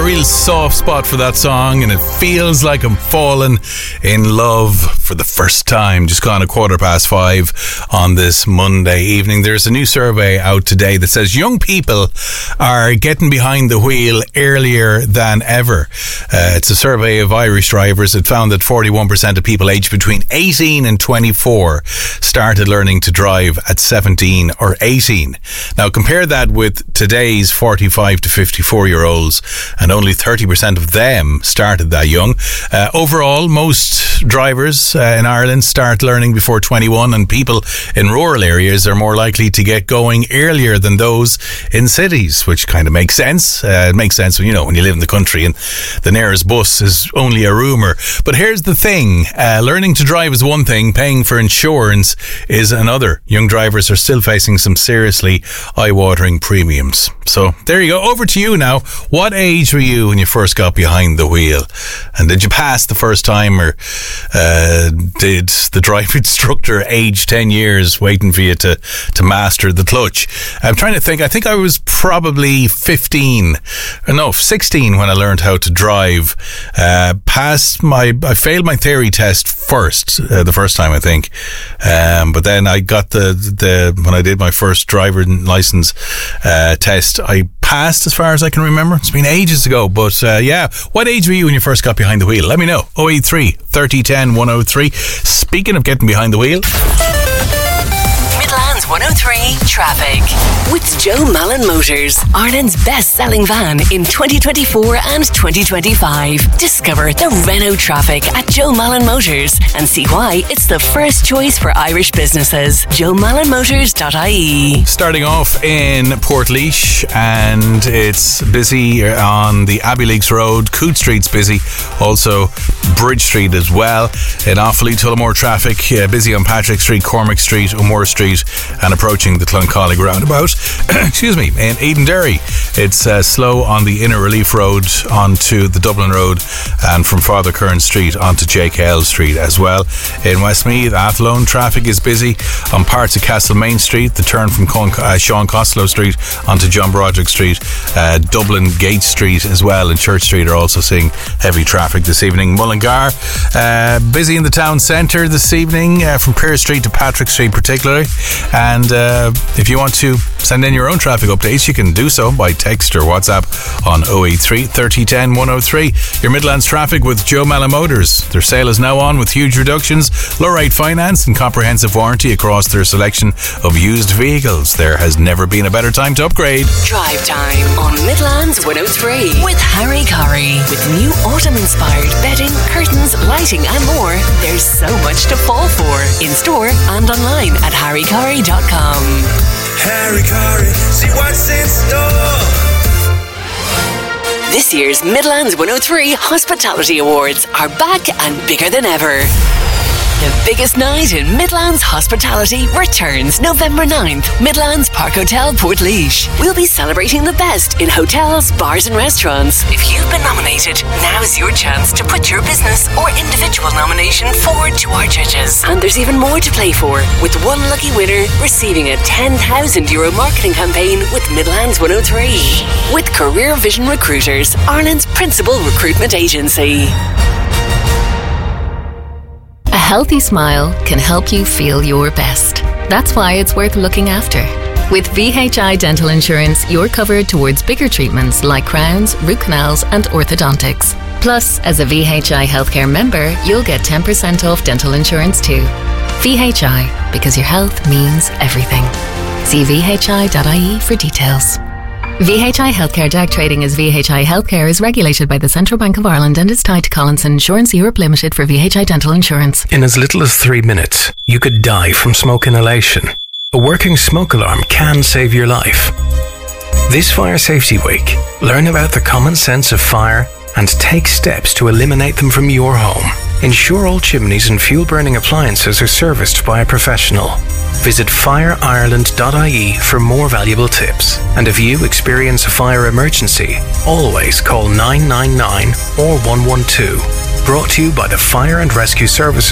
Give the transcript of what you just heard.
a real soft spot for that song, and it feels like I'm falling in love for the first time. Just gone 5:15 on this Monday evening. There's a new survey out today that says young people are getting behind the wheel earlier than ever. It's a survey of Irish drivers. It found that 41% of people aged between 18 and 24 started learning to drive at 17 or 18. Now compare that with today's 45 to 54 year olds, and only 30% of them started that young. Overall, most drivers in Ireland start learning before 21, and people in rural areas are more likely to get going earlier than those in cities, which kind of makes sense. It makes sense when you live in the country and the nearest bus is only a rumour. But here's the thing, learning to drive is one thing, paying for insurance is another. Young drivers are still facing some seriously eye-watering premiums. So there you go, over to you now. What age were you when you first got behind the wheel? And did you pass the first time, or did the drive instructor age 10 years waiting for you to master the clutch? I'm trying to think. I think I was probably 16 when I learned how to drive. I failed my theory test the first time, I think. But then I got when I did my first driver license test, I passed as far as I can remember. It's been ages ago, but what age were you when you first got behind the wheel? Let me know. 083 30 10 103. Speaking of getting behind the wheel, Midlands 103 Traffic with Joe Mallon Motors, Ireland's best-selling van in 2024 and 2025. Discover the Renault traffic at Joe Mallon Motors and see why it's the first choice for Irish businesses. JoeMallonMotors.ie. Starting off in Portlaoise, and it's busy on the Abbey Leaks Road. Coote Street's busy, also Bridge Street as well. In Offaly, Tullamore traffic busy on Patrick Street, Cormac Street, O'Moore Street, and approaching the Cloncollig roundabout. Excuse me. In Edenderry, it's slow on the Inner Relief Road onto the Dublin Road, and from Father Kern Street onto JKL Street as well. In Westmeath, Athlone traffic is busy on parts of Castlemaine Street, the turn from Sean Costello Street onto John Broderick Street. Dublin Gate Street as well and Church Street are also seeing heavy traffic this evening. Mullingar, busy in the town centre this evening, from Pearse Street to Patrick Street particularly. And if you want to send in your own traffic updates, you can do so by text or WhatsApp on 083 30 10 103. Your Midlands traffic with Joe Mallon Motors. Their sale is now on with huge reductions, low rate finance and comprehensive warranty across their selection of used vehicles. There has never been a better time to upgrade. Drive time on Midlands 103 with Harry Curry. With new autumn-inspired bedding, curtains, lighting and more, there's so much to fall for. In store and online at harrycurry.com. Harry Curry, see what's in store. This year's Midlands 103 Hospitality Awards are back and bigger than ever. The biggest night in Midlands hospitality returns November 9th, Midlands Park Hotel, Portlaoise. We'll be celebrating the best in hotels, bars and restaurants. If you've been nominated, now's your chance to put your business or individual nomination forward to our judges. And there's even more to play for, with one lucky winner receiving a €10,000 marketing campaign with Midlands 103. With Career Vision Recruiters, Ireland's principal recruitment agency. A healthy smile can help you feel your best. That's why it's worth looking after. With VHI Dental Insurance, you're covered towards bigger treatments like crowns, root canals and orthodontics. Plus, as a VHI Healthcare member, you'll get 10% off dental insurance too. VHI, because your health means everything. See vhi.ie for details. VHI Healthcare Direct Trading as VHI Healthcare is regulated by the Central Bank of Ireland and is tied to Collinson Insurance Europe Limited for VHI Dental Insurance. In as little as 3 minutes, you could die from smoke inhalation. A working smoke alarm can save your life. This Fire Safety Week, learn about the common sense of fire and take steps to eliminate them from your home. Ensure all chimneys and fuel-burning appliances are serviced by a professional. Visit fireireland.ie for more valuable tips. And if you experience a fire emergency, always call 999 or 112. Brought to you by the Fire and Rescue Services